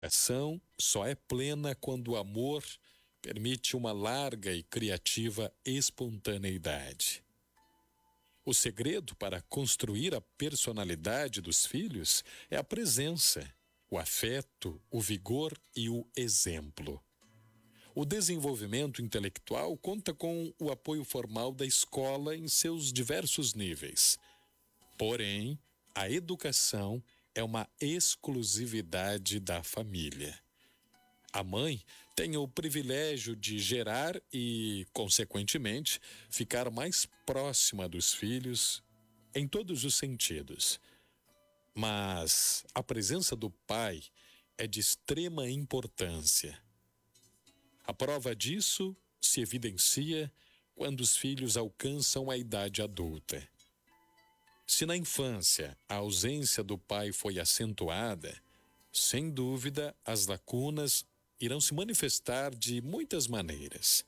A ação só é plena quando o amor permite uma larga e criativa espontaneidade. O segredo para construir a personalidade dos filhos é a presença, o afeto, o vigor e o exemplo. O desenvolvimento intelectual conta com o apoio formal da escola em seus diversos níveis. Porém, a educação é uma exclusividade da família. A mãe tem o privilégio de gerar e, consequentemente, ficar mais próxima dos filhos em todos os sentidos. Mas a presença do pai é de extrema importância. A prova disso se evidencia quando os filhos alcançam a idade adulta. Se na infância a ausência do pai foi acentuada, sem dúvida as lacunas irão se manifestar de muitas maneiras.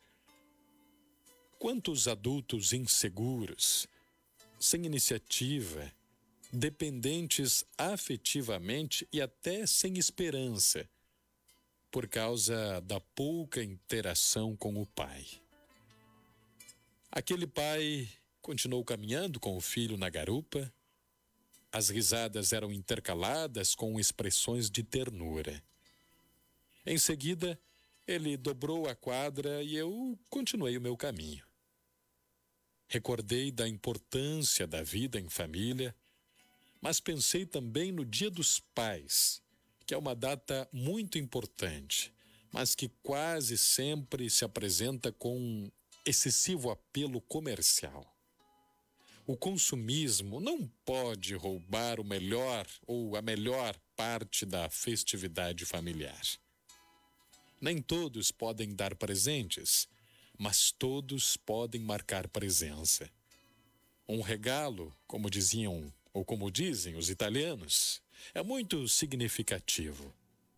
Quantos adultos inseguros, sem iniciativa, dependentes afetivamente e até sem esperança, por causa da pouca interação com o pai. Aquele pai continuou caminhando com o filho na garupa. As risadas eram intercaladas com expressões de ternura. Em seguida, ele dobrou a quadra e eu continuei o meu caminho. Recordei da importância da vida em família, mas pensei também no Dia dos Pais, que é uma data muito importante, mas que quase sempre se apresenta com um excessivo apelo comercial. O consumismo não pode roubar o melhor ou a melhor parte da festividade familiar. Nem todos podem dar presentes, mas todos podem marcar presença. Um regalo, como diziam ou como dizem os italianos, é muito significativo.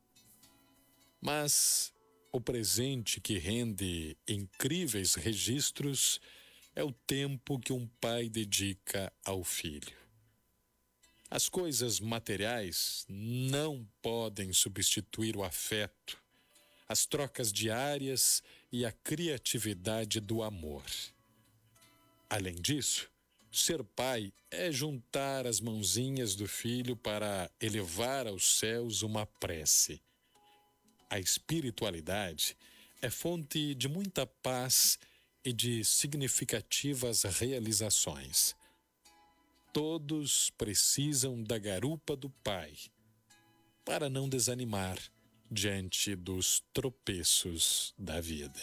Mas o presente que rende incríveis registros é o tempo que um pai dedica ao filho. As coisas materiais não podem substituir o afeto, as trocas diárias e a criatividade do amor. Além disso, ser pai é juntar as mãozinhas do filho para elevar aos céus uma prece. A espiritualidade é fonte de muita paz e de significativas realizações. Todos precisam da garupa do pai para não desanimar diante dos tropeços da vida.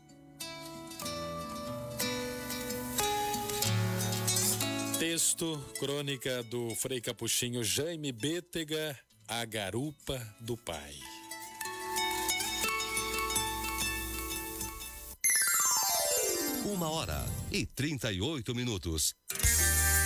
Texto, crônica do Frei Capuchinho Jaime Bétega, A Garupa do Pai. 1h38.